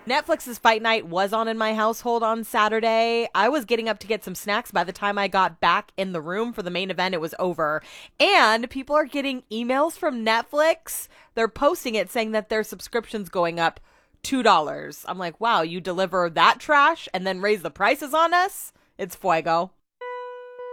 Netflix's Fight Night was on in my household on Saturday. I was getting up to get some snacks. By the time I got back in the room for the main event, it was over. And people are getting emails from Netflix. They're posting it saying that their subscription's going up $2. I'm like, wow, you deliver that trash and then raise the prices on us? It's fuego.